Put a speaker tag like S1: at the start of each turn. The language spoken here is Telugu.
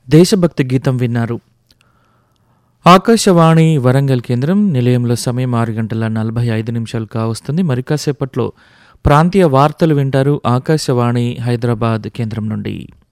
S1: దేశభక్తి గీతం విన్నారు. ఆకాశవాణి వరంగల్ కేంద్రం నిలయంలో సమయం 6:45 కావస్తుంది. మరి కాసేపట్లో ప్రాంతీయ వార్తలు వింటారు ఆకాశవాణి హైదరాబాద్ కేంద్రం నుండి.